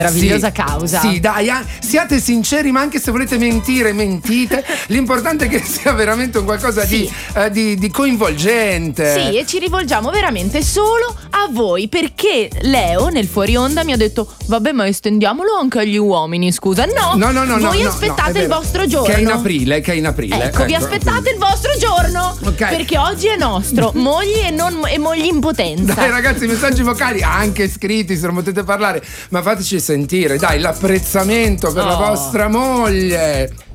meravigliosa causa. Sì, dai, siate sinceri, ma anche se volete mentire, mentite. L'importante è che sia veramente un qualcosa di coinvolgente. Sì, e ci rivolgiamo veramente solo a voi, perché Leo nel fuori onda mi ha detto: vabbè, ma estendiamolo anche agli uomini, scusa. No, voi aspettate il vostro giorno. Che è in aprile. Ecco, vi aspettate il vostro giorno. Okay. Perché oggi è nostro. Mogli e mogli in potenza. Dai ragazzi, messaggi vocali anche scritti se non potete parlare, ma fateci sentire, dai, l'apprezzamento per la vostra moglie.